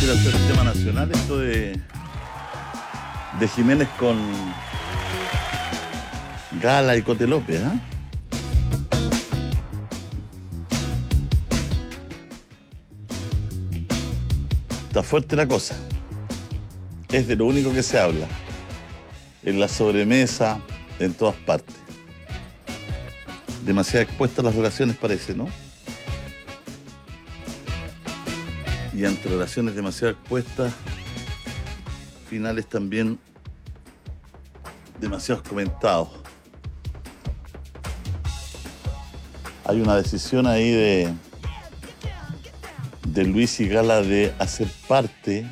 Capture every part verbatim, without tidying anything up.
quiere hacer el tema nacional esto de, de Jiménez con Gala y Cote López, ¿eh? Está fuerte la cosa. Es de lo único que se habla. En la sobremesa, en todas partes. Demasiado expuestas las relaciones, parece, ¿no? Y ante relaciones demasiado expuestas, finales también demasiados comentados. Hay una decisión ahí de, de Luis y Gala de hacer parte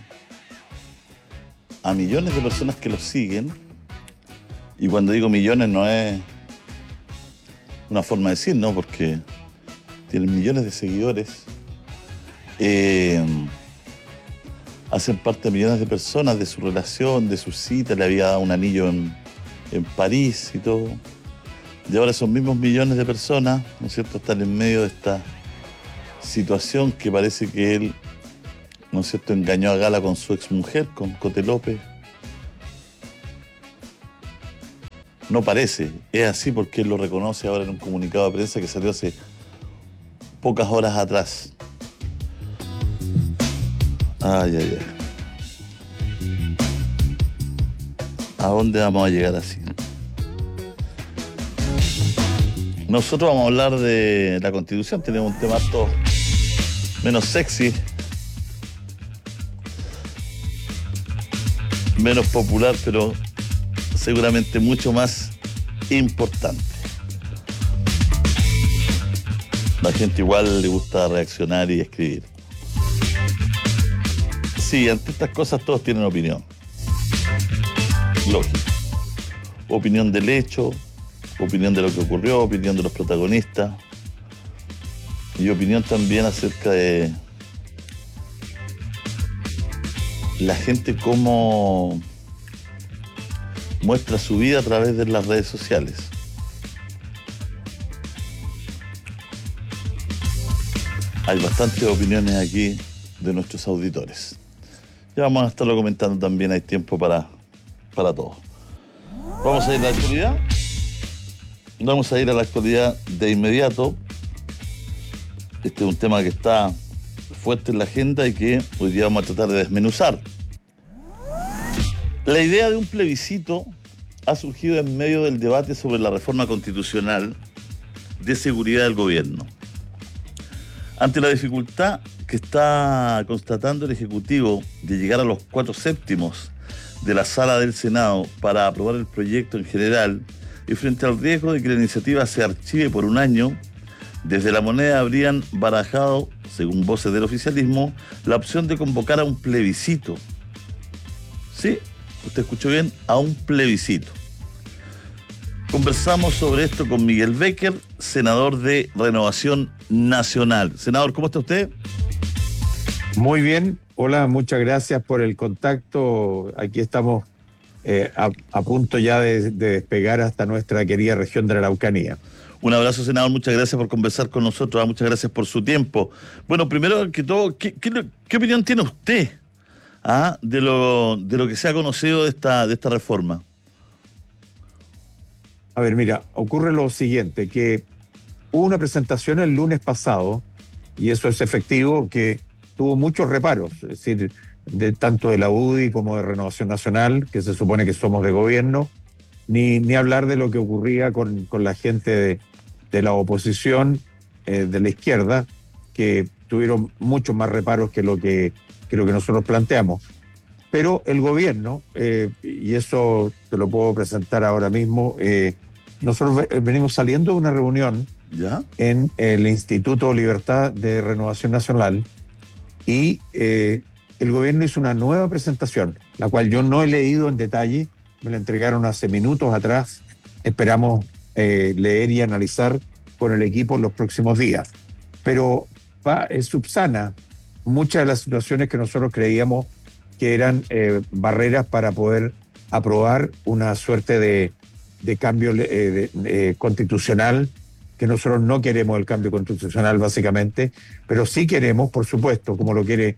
a millones de personas que los siguen. Y cuando digo millones no es una forma de decir, ¿no? Porque tienen millones de seguidores. Eh, hacen parte de millones de personas de su relación, de su cita. Le había dado un anillo en, en París y todo. Y ahora esos mismos millones de personas, ¿no es cierto?, están en medio de esta situación que parece que él, ¿no es cierto?, engañó a Gala con su exmujer, con Cote López. No parece, es así porque él lo reconoce ahora en un comunicado de prensa que salió hace pocas horas atrás. Ay, ay, ay. ¿A dónde vamos a llegar así? Nosotros vamos a hablar de la Constitución. Tenemos un tema harto menos sexy, menos popular, pero seguramente mucho más importante. La gente igual le gusta reaccionar y escribir. Sí, ante estas cosas todos tienen opinión. Lógico. Opinión del hecho, opinión de lo que ocurrió, opinión de los protagonistas y opinión también acerca de la gente cómo muestra su vida a través de las redes sociales. Hay bastantes opiniones aquí de nuestros auditores. Ya vamos a estarlo comentando también, hay tiempo para, para todo. Vamos a ir a la actualidad. Vamos a ir a la actualidad de inmediato. Este es un tema que está fuerte en la agenda y que hoy día vamos a tratar de desmenuzar. La idea de un plebiscito ha surgido en medio del debate sobre la reforma constitucional de seguridad del gobierno. Ante la dificultad que está constatando el Ejecutivo de llegar a los cuatro séptimos de la sala del Senado para aprobar el proyecto en general y frente al riesgo de que la iniciativa se archive por un año, desde La Moneda habrían barajado, según voces del oficialismo, la opción de convocar a un plebiscito. Sí, usted escuchó bien, a un plebiscito. Conversamos sobre esto con Miguel Becker, senador de Renovación Nacional. Senador, ¿cómo está usted? Muy bien, hola, muchas gracias por el contacto. Aquí estamos eh, a, a punto ya de, de despegar hasta nuestra querida región de la Araucanía. Un abrazo, senador, muchas gracias por conversar con nosotros, muchas gracias por su tiempo. Bueno, primero que todo, ¿qué, qué, qué opinión tiene usted ah, de, lo, de lo que se ha conocido de esta, de esta reforma? A ver, mira, ocurre lo siguiente, que hubo una presentación el lunes pasado, y eso es efectivo, que tuvo muchos reparos, es decir, de, tanto de la U D I como de Renovación Nacional, que se supone que somos de gobierno, ni, ni hablar de lo que ocurría con, con la gente de, de la oposición, eh, de la izquierda, que tuvieron muchos más reparos que lo que, que lo que nosotros planteamos. Pero el gobierno, eh, y eso te lo puedo presentar ahora mismo, eh, nosotros venimos saliendo de una reunión ¿Ya? en el Instituto Libertad de Renovación Nacional y eh, el gobierno hizo una nueva presentación, la cual yo no he leído en detalle, me la entregaron hace minutos atrás, esperamos eh, leer y analizar con el equipo en los próximos días. Pero va, eh, subsana muchas de las situaciones que nosotros creíamos que eran eh, barreras para poder aprobar una suerte de, de cambio eh, de, de, constitucional, que nosotros no queremos el cambio constitucional básicamente, pero sí queremos, por supuesto, como lo quiere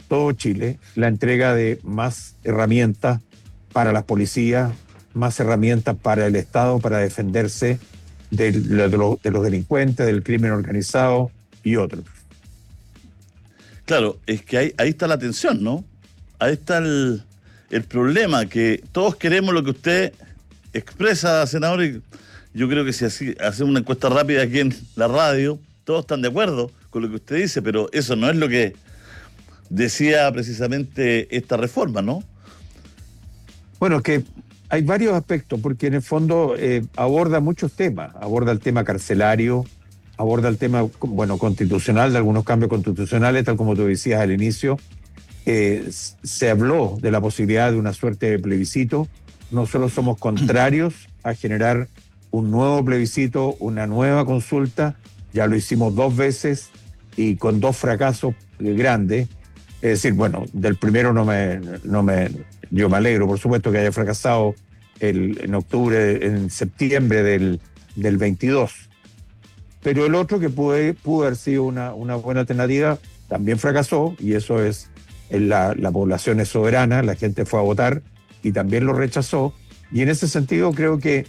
todo Chile, la entrega de más herramientas para las policías, más herramientas para el Estado para defenderse de, de, los, de los delincuentes, del crimen organizado y otros. Claro, es que ahí, ahí está la tensión, ¿no? Ahí está el, el problema, que todos queremos lo que usted expresa, senador, y yo creo que si así hacemos una encuesta rápida aquí en la radio, todos están de acuerdo con lo que usted dice, pero eso no es lo que decía precisamente esta reforma, ¿no? Bueno, que hay varios aspectos, porque en el fondo eh, aborda muchos temas. Aborda el tema carcelario, aborda el tema, bueno, constitucional, de algunos cambios constitucionales, tal como tú decías al inicio. Eh, se habló de la posibilidad de una suerte de plebiscito. Nosotros somos contrarios a generar un nuevo plebiscito, una nueva consulta. Ya lo hicimos dos veces y con dos fracasos grandes. Es decir, bueno, del primero no me, no me, yo me alegro, por supuesto, que haya fracasado el, en octubre, en septiembre del, del veintidós. Pero el otro, que pudo, pudo haber sido una, una buena alternativa, también fracasó, y eso es, la, la población es soberana, la gente fue a votar y también lo rechazó. Y en ese sentido creo que